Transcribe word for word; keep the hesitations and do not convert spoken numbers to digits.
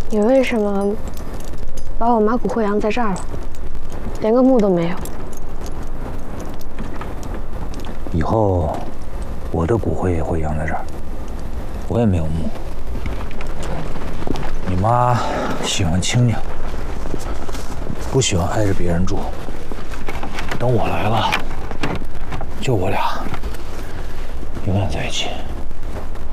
你为什么把我妈骨灰扬在这儿了？连个墓都没有。 以后我的骨灰也会扬在这儿，我也没有墓。你妈喜欢清静，不喜欢挨着别人住。等我来了，就我俩永远在一起。